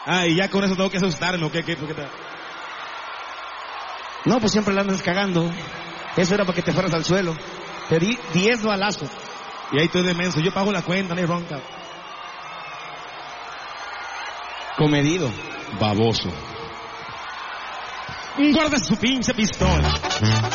Ah, y ya con eso tengo que asustarme, ¿o qué? ¿Por qué te... No, pues siempre la andas cagando. Eso era para que te fueras al suelo. Te di 10 balazos. Y ahí estoy de menso. Yo pago la cuenta, no hay bronca. Comedido. Baboso. Guarda su pinche pistola.